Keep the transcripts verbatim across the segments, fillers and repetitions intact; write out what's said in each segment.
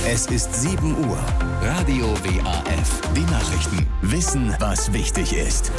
Es ist sieben Uhr. Radio W A F. Die Nachrichten. Wissen, was wichtig ist.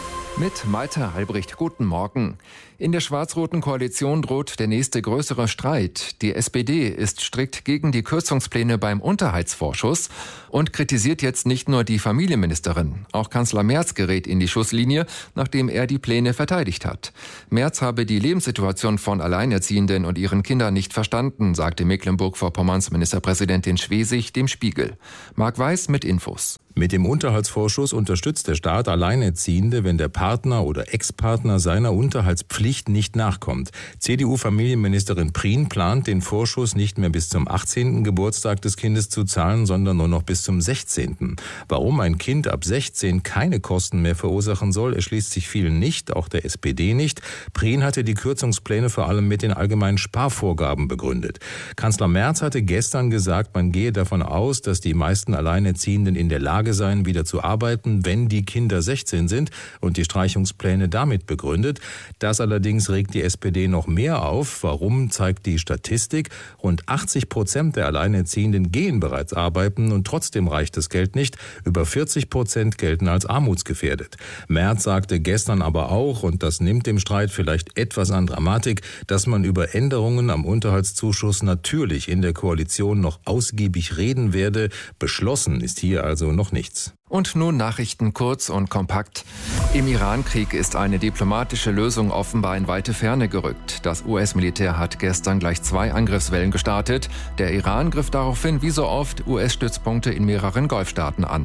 Mit Malte Albrecht. Guten Morgen. In der schwarz-roten Koalition droht der nächste größere Streit. Die S P D ist strikt gegen die Kürzungspläne beim Unterhaltsvorschuss und kritisiert jetzt nicht nur die Familienministerin. Auch Kanzler Merz gerät in die Schusslinie, nachdem er die Pläne verteidigt hat. Merz habe die Lebenssituation von Alleinerziehenden und ihren Kindern nicht verstanden, sagte Mecklenburg-Vorpommerns Ministerpräsidentin Schwesig dem Spiegel. Marc Weiß mit Infos. Mit dem Unterhaltsvorschuss unterstützt der Staat Alleinerziehende, wenn der Partner oder Ex-Partner seiner Unterhaltspflicht nicht nachkommt. C D U-Familienministerin Prien plant, den Vorschuss nicht mehr bis zum achtzehnten Geburtstag des Kindes zu zahlen, sondern nur noch bis zum sechzehnten Warum ein Kind ab sechzehn keine Kosten mehr verursachen soll, erschließt sich vielen nicht, auch der S P D nicht. Prien hatte die Kürzungspläne vor allem mit den allgemeinen Sparvorgaben begründet. Kanzler Merz hatte gestern gesagt, man gehe davon aus, dass die meisten Alleinerziehenden in der Lage sein, wieder zu arbeiten, wenn die Kinder sechzehn sind, und die Streichungspläne damit begründet. Das allerdings regt die S P D noch mehr auf. Warum, zeigt die Statistik. Rund achtzig Prozent der Alleinerziehenden gehen bereits arbeiten und trotzdem reicht das Geld nicht. Über vierzig Prozent gelten als armutsgefährdet. Merz sagte gestern aber auch, und das nimmt dem Streit vielleicht etwas an Dramatik, dass man über Änderungen am Unterhaltszuschuss natürlich in der Koalition noch ausgiebig reden werde. Beschlossen ist hier also noch nichts. Und nun Nachrichten kurz und kompakt. Im Iran-Krieg ist eine diplomatische Lösung offenbar in weite Ferne gerückt. Das U S-Militär hat gestern gleich zwei Angriffswellen gestartet. Der Iran griff daraufhin wie so oft U S-Stützpunkte in mehreren Golfstaaten an.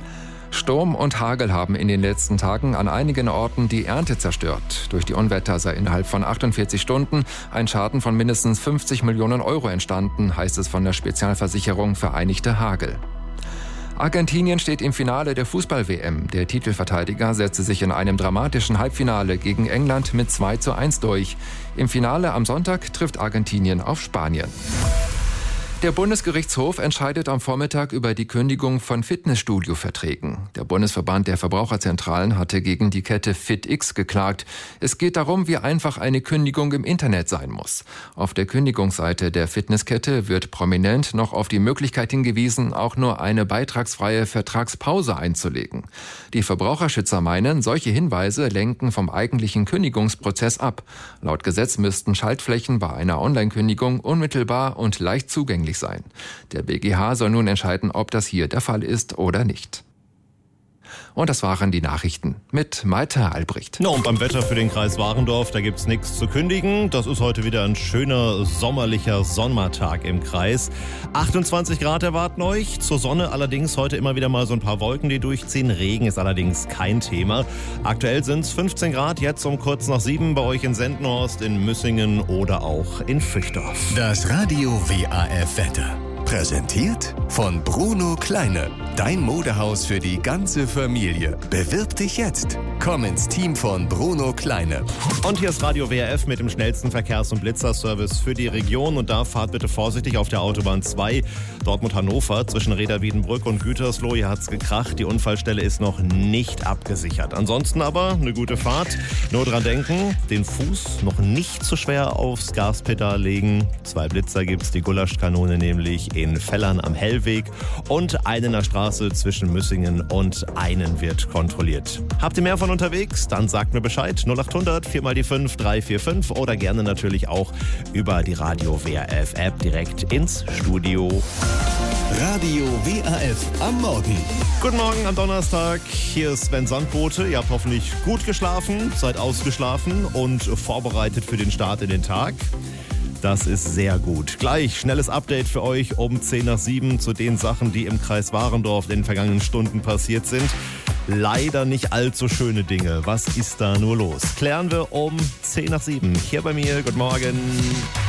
Sturm und Hagel haben in den letzten Tagen an einigen Orten die Ernte zerstört. Durch die Unwetter sei innerhalb von achtundvierzig Stunden ein Schaden von mindestens fünfzig Millionen Euro entstanden, heißt es von der Spezialversicherung Vereinigte Hagel. Argentinien steht im Finale der Fußball-W M. Der Titelverteidiger setzte sich in einem dramatischen Halbfinale gegen England mit zwei zu eins durch. Im Finale am Sonntag trifft Argentinien auf Spanien. Der Bundesgerichtshof entscheidet am Vormittag über die Kündigung von Fitnessstudio-Verträgen. Der Bundesverband der Verbraucherzentralen hatte gegen die Kette FitX geklagt. Es geht darum, wie einfach eine Kündigung im Internet sein muss. Auf der Kündigungsseite der Fitnesskette wird prominent noch auf die Möglichkeit hingewiesen, auch nur eine beitragsfreie Vertragspause einzulegen. Die Verbraucherschützer meinen, solche Hinweise lenken vom eigentlichen Kündigungsprozess ab. Laut Gesetz müssten Schaltflächen bei einer Online-Kündigung unmittelbar und leicht zugänglich sein. Der B G H soll nun entscheiden, ob das hier der Fall ist oder nicht. Und das waren die Nachrichten mit Malte Albrecht. Na, und beim Wetter für den Kreis Warendorf, da gibt's nichts zu kündigen. Das ist heute wieder ein schöner sommerlicher Sommertag im Kreis. achtundzwanzig Grad erwarten euch. Zur Sonne allerdings heute immer wieder mal so ein paar Wolken, die durchziehen. Regen ist allerdings kein Thema. Aktuell sind's fünfzehn Grad, jetzt um kurz nach sieben bei euch in Sendenhorst, in Müssingen oder auch in Füchdorf. Das Radio W A F Wetter. Präsentiert von Bruno Kleine. Dein Modehaus für die ganze Familie. Bewirb dich jetzt. Komm ins Team von Bruno Kleine. Und hier ist Radio W A F mit dem schnellsten Verkehrs- und Blitzerservice für die Region. Und da fahrt bitte vorsichtig auf der Autobahn zwei, Dortmund-Hannover, zwischen Reda-Wiedenbrück und Gütersloh. Hier hat's gekracht. Die Unfallstelle ist noch nicht abgesichert. Ansonsten aber eine gute Fahrt. Nur dran denken, den Fuß noch nicht zu schwer aufs Gaspedal legen. Zwei Blitzer gibt's, die Gulaschkanone nämlich in Fellern am Hellweg und einen in der Straße zwischen Müssingen und Einen wird kontrolliert. Habt ihr mehr von unterwegs? Dann sagt mir Bescheid. null acht hundert vier mal die fünf drei vier fünf oder gerne natürlich auch über die Radio W A F App direkt ins Studio. Radio W A F am Morgen. Guten Morgen am Donnerstag. Hier ist Sven Sandbote. Ihr habt hoffentlich gut geschlafen, seid ausgeschlafen und vorbereitet für den Start in den Tag. Das ist sehr gut. Gleich schnelles Update für euch um zehn nach sieben zu den Sachen, die im Kreis Warendorf in den vergangenen Stunden passiert sind. Leider nicht allzu schöne Dinge. Was ist da nur los? Klären wir um zehn nach sieben. Hier bei mir. Guten Morgen.